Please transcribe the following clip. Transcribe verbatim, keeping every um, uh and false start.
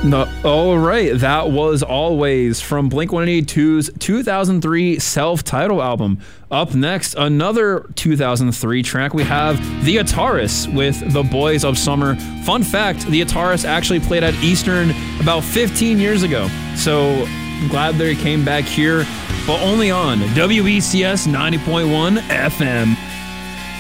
No, all right, that was Always from Blink one eighty-two's two thousand three self-titled album. Up next, another two thousand three track, we have The Guitarists with The Boys of Summer. Fun fact, The Guitarists actually played at Eastern about fifteen years ago, so I'm glad they came back here, but only on W B C S ninety point one F M.